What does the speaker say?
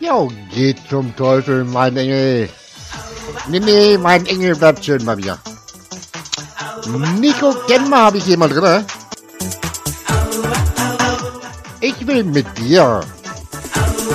Ja, geht zum Teufel, mein Engel. Nee, mein Engel bleibt schön bei mir. Nico Gemma habe ich hier mal drin. Ich will mit dir